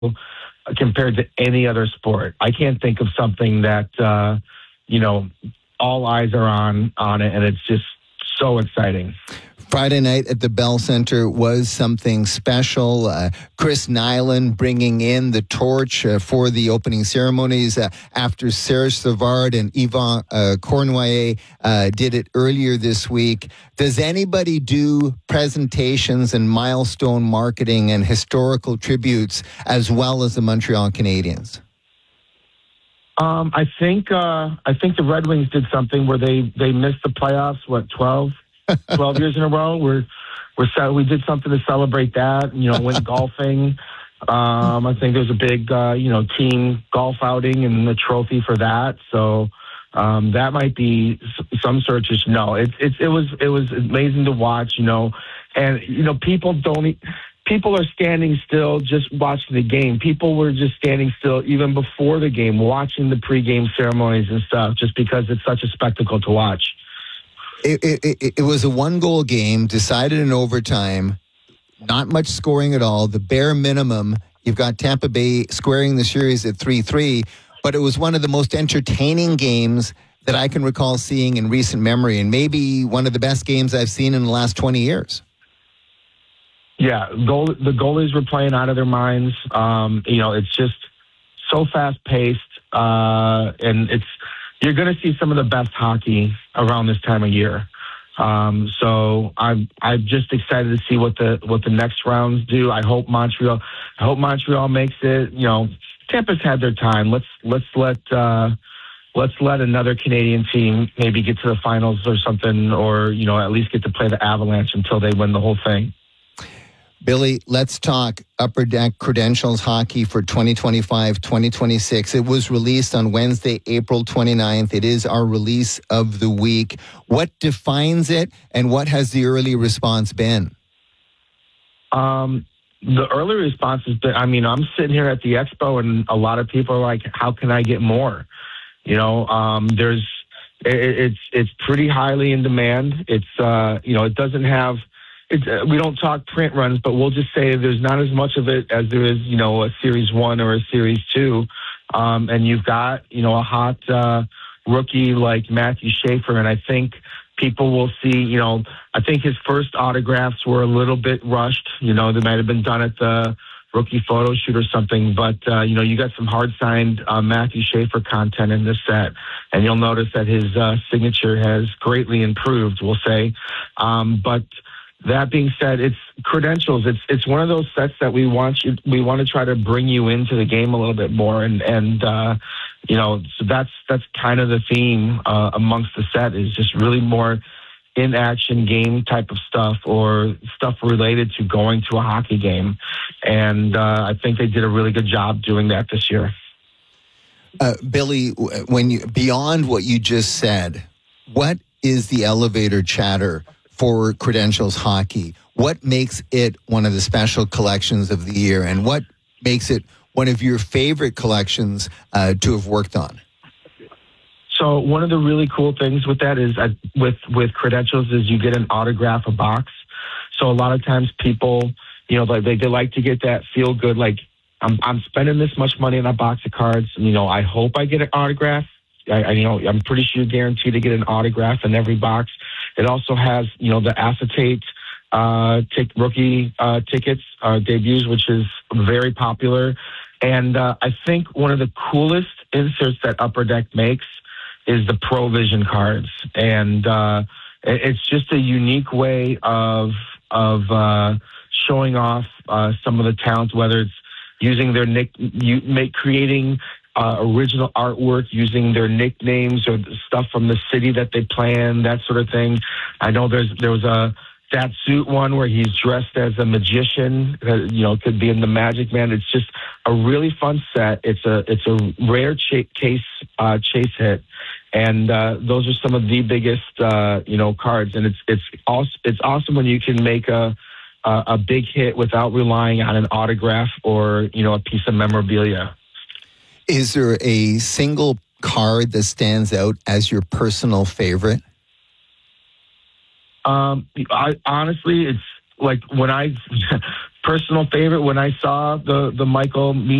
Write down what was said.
compared to any other sport. I can't think of something that, all eyes are on it, and it's just so exciting. Friday night at the Bell Center was something special. Chris Nyland bringing in the torch for the opening ceremonies after Serge Savard and Yvan Cournoyer did it earlier this week. Does anybody do presentations and milestone marketing and historical tributes as well as the Montreal Canadiens? I think the Red Wings did something where they missed the playoffs, 12 years in a row. We did something to celebrate that, went golfing. I think there's a big, team golf outing and a trophy for that. So that might be some searches. No, it was amazing to watch, and, people are standing still just watching the game. People were just standing still even before the game, watching the pregame ceremonies and stuff, just because it's such a spectacle to watch. It was a one-goal game, decided in overtime, not much scoring at all. The bare minimum, you've got Tampa Bay squaring the series at 3-3, but it was one of the most entertaining games that I can recall seeing in recent memory, and maybe one of the best games I've seen in the last 20 years. Yeah, the goalies were playing out of their minds. It's just so fast-paced, and you're going to see some of the best hockey around this time of year. So I'm just excited to see what the next rounds do. I hope Montreal makes it. Tampa's had their time. Let's let another Canadian team maybe get to the finals or something, or at least get to play the Avalanche until they win the whole thing. Billy, let's talk Upper Deck Credentials hockey for 2025-2026. It was released on Wednesday, April 29th. It is our release of the week. What defines it, and what has the early response been? The early response has been, I'm sitting here at the expo, and a lot of people are like, how can I get more? It's pretty highly in demand. It's, it doesn't have... we don't talk print runs, but we'll just say there's not as much of it as there is, a Series 1 or a Series 2. And you've got, a hot rookie like Matthew Schaefer. And I think people will see, I think his first autographs were a little bit rushed. They might have been done at the rookie photo shoot or something. But, you got some hard-signed Matthew Schaefer content in this set. And you'll notice that his signature has greatly improved, we'll say. But that being said, it's Credentials. It's one of those sets that we want to try to bring you into the game a little bit more, and so that's kind of the theme amongst the set, is just really more in action game type of stuff, or stuff related to going to a hockey game, and I think they did a really good job doing that this year. Billy, beyond what you just said, what is the elevator chatter for Credentials hockey? What makes it one of the special collections of the year, and what makes it one of your favorite collections to have worked on? So one of the really cool things with that is with Credentials is you get an autograph a box. So a lot of times people, they like to get that feel good, like I'm spending this much money on a box of cards. I hope I get an autograph. I'm pretty sure you're guaranteed to get an autograph in every box. It also has, the acetate rookie tickets, debuts, which is very popular. And I think one of the coolest inserts that Upper Deck makes is the Provision cards. And it's just a unique way of showing off some of the talent, whether it's using their creating original artwork, using their nicknames or stuff from the city that they play in, that sort of thing. I know there was that suit one where he's dressed as a magician, could be in the Magic Man. It's just a really fun set. It's a rare chase hit, and those are some of the biggest cards. And it's awesome when you can make a big hit without relying on an autograph or a piece of memorabilia. Is there a single card that stands out as your personal favorite? Honestly, it's like when personal favorite when I saw the Michael